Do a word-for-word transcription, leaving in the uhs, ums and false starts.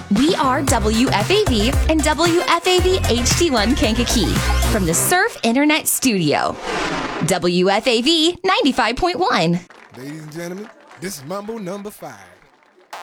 We are W F A V and W F A V H D one Kankakee from the Surf Internet Studio. W F A V ninety-five point one. Ladies and gentlemen, this is Mambo number five.